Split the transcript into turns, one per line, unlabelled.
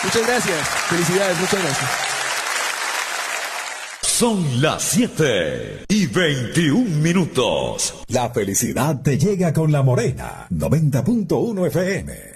Muchas gracias. Felicidades, muchas gracias.
Son las 7:21.
La felicidad te llega con La Morena, 90.1 FM.